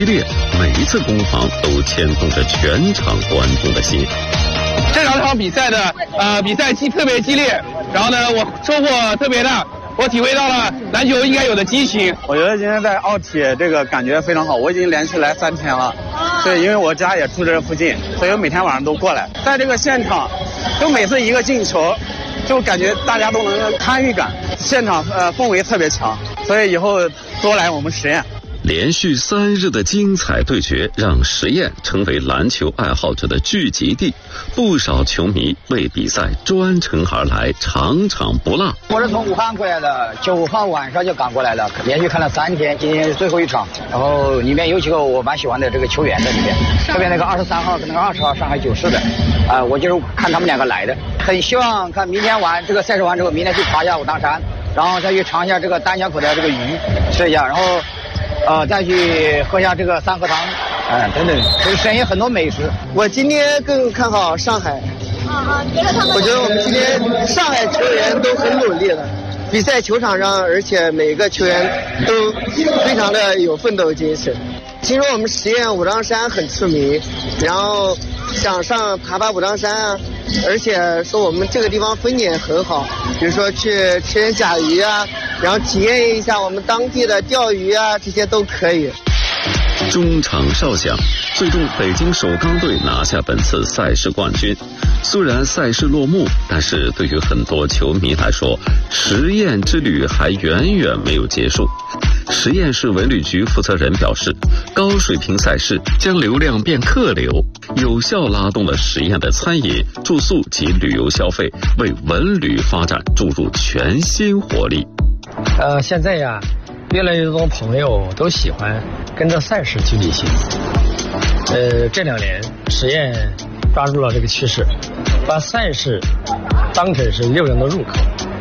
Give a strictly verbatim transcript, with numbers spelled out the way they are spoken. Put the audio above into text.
激烈，每一次攻防都牵动着全场观众的心。 这两场比赛的呃比赛激特别激烈，然后呢，我收获特别大，我体会到了篮球应该有的激情。 我觉得今天在奥体这个感觉非常好，我已经连续来三天了。对，因为我家也住这附近，所以我每天晚上都过来。在这个现场，就每次一个进球，就感觉大家都能参与感，现场呃氛围特别强，所以以后多来我们实验。 连续三日的精彩对决，让实验成为篮球爱好者的聚集地。不少球迷为比赛专程而来，场场不落。 我是从武汉过来的，九号晚上就赶过来了，连续看了三天，今天是最后一场。然后里面有几个我蛮喜欢的这个球员在里面，特别那个二十三号跟那个二十号上海九市的，啊、呃，我就是看他们两个来的。很希望看明天完这个赛事完之后，明天去爬一下武当山，然后再去尝一下这个丹霞口的这个鱼，吃一下，然后。呃，再去喝下这个三合汤，哎、嗯，等等，就是省有很多美食。 我今天更看好上海。啊啊，觉得他们？我觉得我们今天上海球员都很努力了，比赛球场上，而且每个球员都非常的有奋斗精神。听说我们实验武当山很出名，然后想上爬爬武当山啊，而且说我们这个地方风景很好，比如说去吃点甲鱼啊，然后体验一下我们当地的钓鱼啊，这些都可以。 中场哨响，最终北京首钢队拿下本次赛事冠军。虽然赛事落幕，但是对于很多球迷来说，实验之旅还远远没有结束。实验市文旅局负责人表示，高水平赛事将流量变客流，有效拉动了实验的餐饮、住宿及旅游消费，为文旅发展注入全新活力。 呃，现在呀，越来越多朋友都喜欢跟着赛事去旅行。呃，这两年实验抓住了这个趋势，把赛事当成是流量的入口。